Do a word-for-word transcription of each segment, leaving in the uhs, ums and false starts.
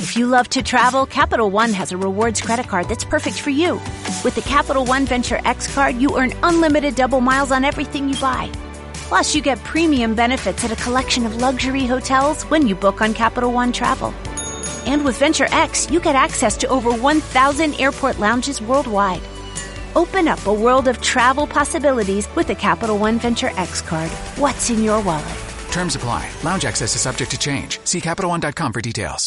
If you love to travel, Capital One has a rewards credit card that's perfect for you. With the Capital One Venture X card, you earn unlimited double miles on everything you buy. Plus, you get premium benefits at a collection of luxury hotels when you book on Capital One Travel. And with Venture X, you get access to over one thousand airport lounges worldwide. Open up a world of travel possibilities with the Capital One Venture X card. What's in your wallet? Terms apply. Lounge access is subject to change. See Capital One dot com for details.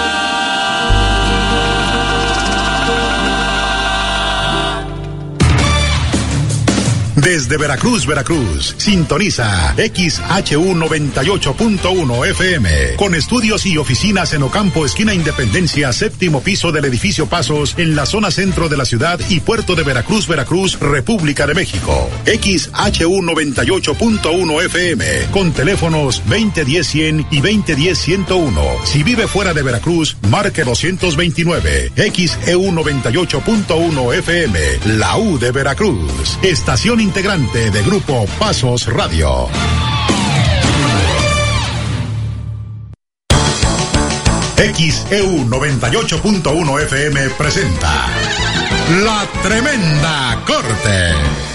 Desde Veracruz, Veracruz, sintoniza X H U noventa y ocho punto uno F M, con estudios y oficinas en Ocampo, esquina Independencia, séptimo piso del edificio Pasos, en la zona centro de la ciudad y puerto de Veracruz, Veracruz, República de México. X H U noventa y ocho punto uno F M, con teléfonos veinte diez cien y veinte diez ciento uno. Si vive fuera de Veracruz, marque doscientos veintinueve. X E U noventa y ocho punto uno F M, la U de Veracruz. Estación integrante de Grupo Pasos Radio. X E U noventa y ocho punto uno F M presenta La Tremenda Corte.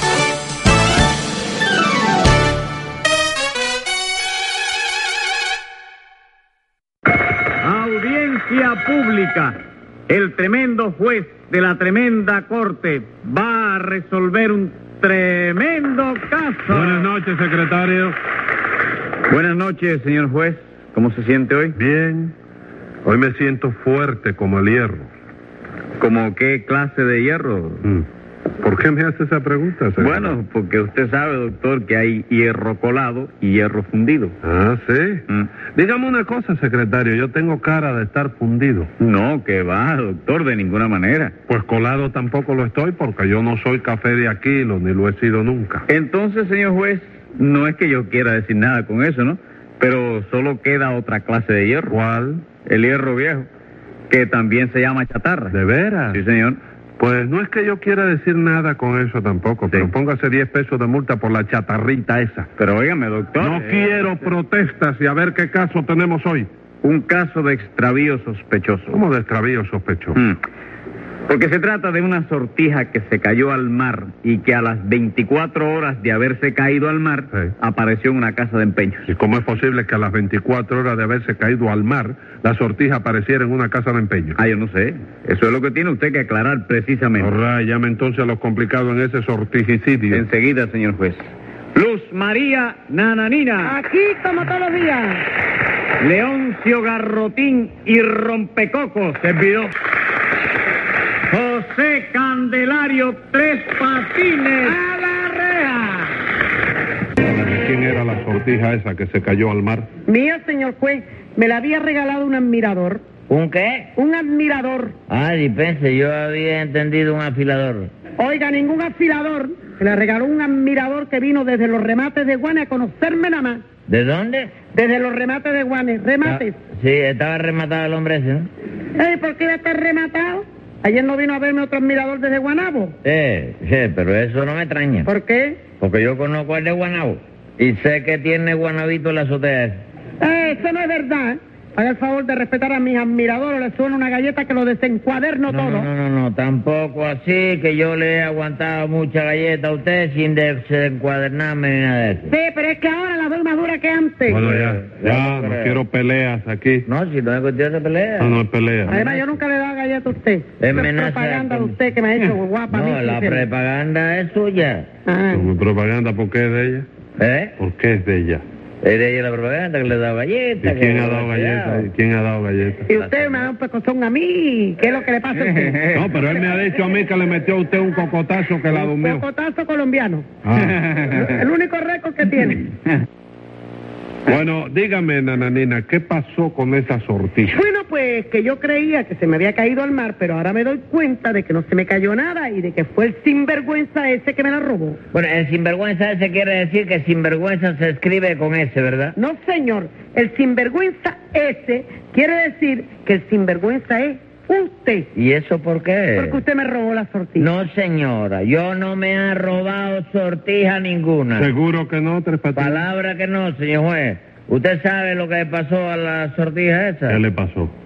Audiencia pública. El tremendo juez de la tremenda corte va a resolver un tremendo caso. Buenas noches, secretario. Buenas noches, señor juez. ¿Cómo se siente hoy? Bien. Hoy me siento fuerte como el hierro. ¿Cómo qué clase de hierro? Mm. ¿Por qué me hace esa pregunta, secretario? Bueno, porque usted sabe, doctor, que hay hierro colado y hierro fundido. Ah, ¿sí? Mm. Dígame una cosa, secretario. Yo tengo cara de estar fundido. No, que va, doctor, de ninguna manera. Pues colado tampoco lo estoy, porque yo no soy café de Aquilo, ni lo he sido nunca. Entonces, señor juez, no es que yo quiera decir nada con eso, ¿no? Pero solo queda otra clase de hierro. ¿Cuál? El hierro viejo, que también se llama chatarra. ¿De veras? Sí, señor. Pues no es que yo quiera decir nada con eso tampoco, sí. Pero póngase diez pesos de multa por la chatarrita esa. Pero óigame, doctor. No eh, quiero eh, protestas y a ver qué caso tenemos hoy. Un caso de extravío sospechoso. ¿Cómo de extravío sospechoso? Mm. Porque se trata de una sortija que se cayó al mar y que a las veinticuatro horas de haberse caído al mar, sí, apareció en una casa de empeños. ¿Y cómo es posible que a las veinticuatro horas de haberse caído al mar, la sortija apareciera en una casa de empeño? Ah, yo no sé. Eso es lo que tiene usted que aclarar precisamente. Ahora, llame entonces a los complicados en ese sortijicidio. Enseguida, señor juez. Luz María Nananina. Aquí como todos los días. Leoncio Garrotín y Rompecocos. Servidor. José Candelario Tres Patines. ¡A la reja! ¿Quién era la sortija esa que se cayó al mar? Mío, señor juez, me la había regalado un admirador. ¿Un qué? Un admirador. Ah, dispense, yo había entendido un afilador. Oiga, ningún afilador. Se le regaló un admirador que vino desde los remates de Guane a conocerme nada más. ¿De dónde? Desde los remates de Guane. ¿Remates? Ah, sí, estaba rematado el hombre ese, ¿no? Ey, ¿por qué iba a estar rematado? Ayer no vino a verme otro admirador desde Guanabo. Eh, sí, pero eso no me extraña. ¿Por qué? Porque yo conozco al de Guanabo y sé que tiene guanabito en la azotea esa. Eh, eso no es verdad. Haga el favor de respetar a mis admiradores, les suena una galleta que lo desencuaderno no, todo. No, no, no, no, tampoco así, que yo le he aguantado mucha galleta a usted sin desencuadernarme ni nada de eso. Sí, pero es que ahora la doy más dura que antes. Bueno, ya, ya, no quiero peleas aquí. No, si no es cuestión de pelea. No, no es pelea. Además, yo nunca le he dado galleta a usted. Es Esa amenaza propaganda de con- usted que me ha hecho guapa. No, a mí, la sincero. propaganda es suya. Ah. ¿Mi propaganda por qué es de ella? ¿Eh? ¿Por qué es de ella? Es de ella la propaganda que le da galletas. ¿Y quién ha dado galletas? ¿Y quién ha dado galletas? Y usted me da un pecozón a mí. ¿Qué es lo que le pasa a usted? No, pero él me ha dicho a mí que le metió a usted un cocotazo que la Un durmió. cocotazo colombiano. Ah. El único récord que tiene. Bueno, dígame, nananina, ¿qué pasó con esa sortija? Bueno, pues que yo creía que se me había caído al mar, pero ahora me doy cuenta de que no se me cayó nada y de que fue el sinvergüenza ese que me la robó. Bueno, el sinvergüenza ese quiere decir que sinvergüenza se escribe con S, ¿verdad? No, señor. El sinvergüenza ese quiere decir que el sinvergüenza es usted. ¿Y eso por qué? Porque usted me robó la sortija. No, señora, yo no me he robado sortija ninguna. ¿Seguro que no, Tres Patines? Palabra que no, señor juez. ¿Usted sabe lo que pasó a la sortija esa? ¿Qué le pasó?